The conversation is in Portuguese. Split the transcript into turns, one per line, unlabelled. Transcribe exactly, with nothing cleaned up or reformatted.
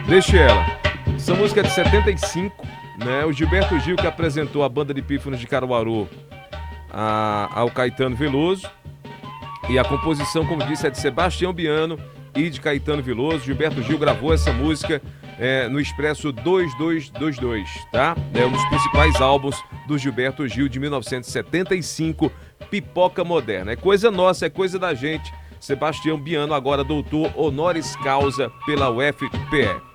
Deixa ela. Essa música é de setenta e cinco, né? O Gilberto Gil que apresentou a banda de pífanos de Caruaru a, ao Caetano Veloso. E a composição, como disse, é de Sebastião Biano e de Caetano Veloso. Gilberto Gil gravou essa música é, no Expresso dois dois dois dois, tá? É um dos principais álbuns do Gilberto Gil de mil novecentos e setenta e cinco, Pipoca Moderna. É coisa nossa, é coisa da gente. Sebastião Biano, agora doutor honoris causa pela U F P E.